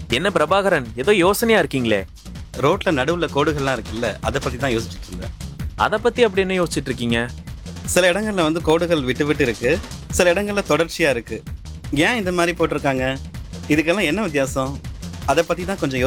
என்ன பிரபாகரன், ஏதோ யோசனையா இருக்கீங்களே? ரோட்ல நடுவுல கோடுகள்லாம் இருக்குல்ல, அதை பத்தி தான் யோசிச்சுட்டு இருந்தேன். அத பத்தி அப்படி என்ன யோசிச்சுட்டு இருக்கீங்க? சில இடங்கள்ல வந்து கோடுகள் விட்டு விட்டு இருக்கு, சில இடங்கள்ல தொடர்ச்சியா இருக்கு. ஏன் இந்த மாதிரி போட்டிருக்காங்க? இதுக்கெல்லாம் என்ன வித்தியாசம்? அதை பத்தி தான் கொஞ்சம்